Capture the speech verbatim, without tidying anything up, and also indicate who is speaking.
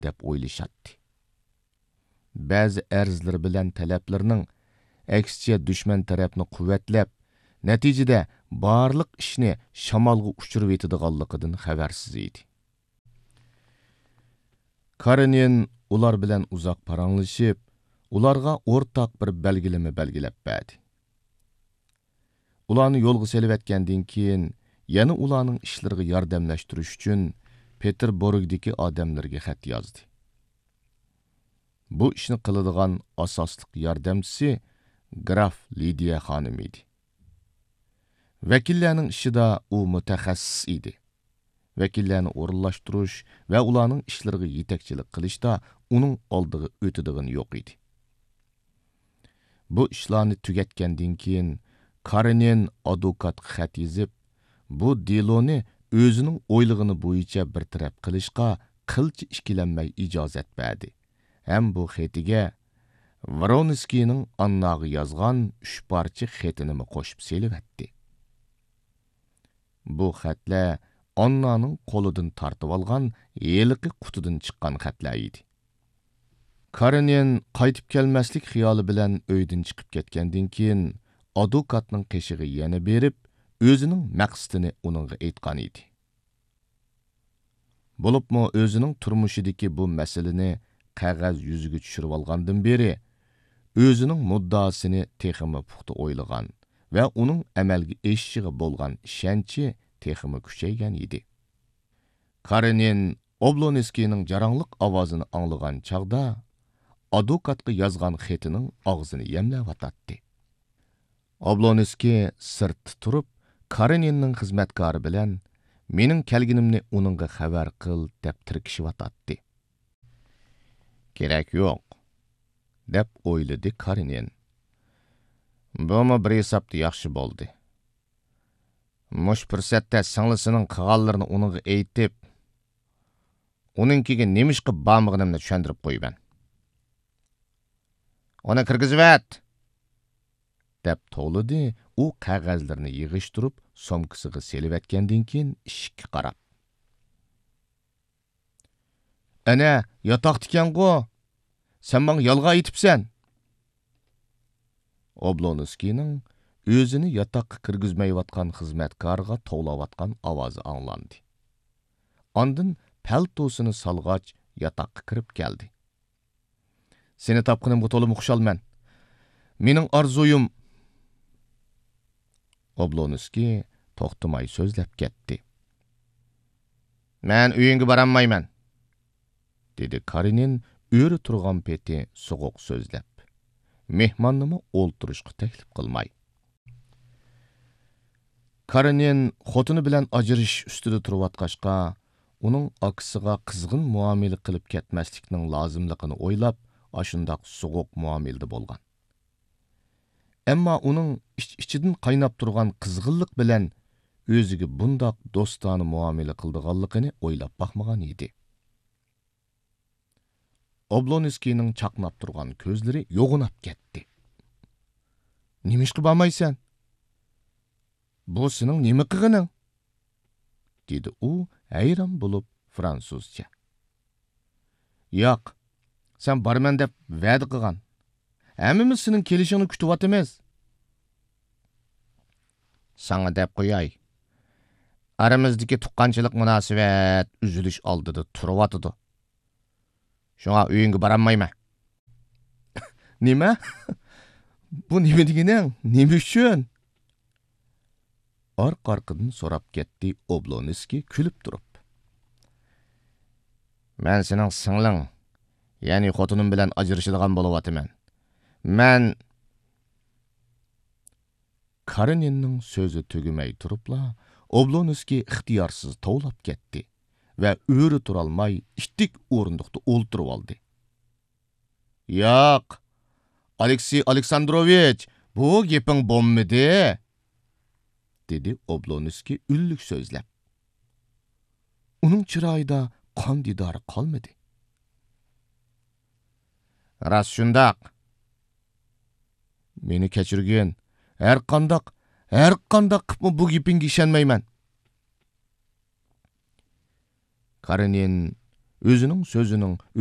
Speaker 1: deb o'ylashatdi. Ba'zi arzlar bilan talablarning aksicha dushman tarafni quvvatlab, natijada barliq ishni shamolga uchirib etadiganligidan xabarsiz edi. Karenin ular bilan uzoq paranglashib, ularga o'rtaq bir belgilama belgilab berdi. Ularni yo'lga selib etgandan keyin yana ularning ishlariga yordamlashtirish uchun Peterburgdagi odamlarga xat yozdi. Bu ishni qiladigan asosliq yordamchisi Graf Lidiya xonim edi. Vakillarning ishida u mutaxassis edi. Vakillarni o'rinlashtirish va ularning ishlariga yetakchilik qilishda uning oldiga o'tadigan yo'q edi. Bu ishlarni tugatgandan keyin Karenin advokatga xat yozib, bu deloni o'zining o'ylig'ini bo'yicha bir taraf qilishga qilcha ikkilanmay ijozat berdi. Ham bu xetiga Voronskiyning annaga yozgan uch parcha xetini qo'shib selivatdi. Bu xatlar Annaning qo'lidan tortib olgan yeliqi qutidan chiqqan xatlar edi. Karenin qaytib kelmaslik xiyoli bilan uydan chiqib ketgandan keyin advokatning qishig'i yana berib, o'zining maqsadini uningga aytgan edi. Bo'libmi o'zining turmushidagi bu masalani qog'oz yuziga tushirib olgandan beri o'zining muddasini texmi puxta o'ylagan va uning amalga eshishiga bo'lgan ishonchi texmi kuchaygan edi. Karenin Oblonskiyning jarangliq ovozini anglagan chaqda advokatga yozgan xetining og'zini yemlayotdi. Oblonskiy sirtda turib, Kareninning xizmatkori bilan mening kelganimni uningga xabar qil deb tirkishyotdi. Kerak yo'q, deb o'yladi Karenin. Bumi bir hisobda yaxshi bo'ldi. Mush fursatda singlisining qilganlarini uningga aytib, uningkiga nima ish qilib bormaganimni tushuntirib qo'yban. Uni kirgizvat, deb to'lidi u qog'ozlarni yig'ishtirib somkasiga selib etgandan keyin eshikka qarab. Ana, yotoqdikan-ku. Sen menga yolg'on aytibsan. Oblonskiyning o'zini yotoqqa kirgizmayotgan xizmatkorga to'g'layotgan ovozi anglandi. Ondan paltosini salg'ach yotoqqa kirib keldi. Seni topqinimga to'liq xushalman. Mening orzuyim. Oblonskiy to'xtamay so'zlab ketdi. Men uyingga boramayman, dedi Karenin o'ri turgan peti so'g'uq so'zlab. Mehmonnimi o'ltirishga taklif qilmay. Karenin xotini bilan ajrish ustida turayotgachqa, uning aksiga qizg'in muomala qilib ketmaslikning lozimligini o'ylab, ashundoq so'g'uq muomalada bo'lgan. Ammo uning ichidan qaynab turgan qizg'inlik bilan o'ziga bundoq do'stona muomala qildiganligini o'ylab baxmagan edi. Oblonskiyning chaqnab turgan ko'zlari yo'g'inab ketdi. Nima ish qilib olmaysan? Bu sening nima qilganing? dedi u hayron bo'lib fransuzcha. Yo'q, sen borman deb va'da qilgan. Hammamiz sening kelishingni kutyapmiz. Sana deb qo'yay. Aramizdagi tuqqanchilik munosabat uzilish oldida turibdi. Shunga uyingga boramayman. Nima? Bu nima deganing? Nima uchun? Orqa-orqadan so'rab ketdi Oblonskiy kulib turib. Men sening singling, ya'ni xotinim bilan ajrashadigan bo'layapman. Men Kareninning so'zi tugimay turibla, Oblonskiy ixtiyorsiz tovlab ketdi va o'ri turolmay ittik o'rindiqda o'ltirib oldi. Yo'q, Aleksey Aleksandrovich, bu gaping bo'lmadi, dedi Oblonskiy ullik so'zlab. Uning chiroyida qon didori qolmadi. Rost shundoq. Meni kechirgin. Har qandoq, har qandoq qilib bu gapingga ishonmayman. Karenin o'zining so'zining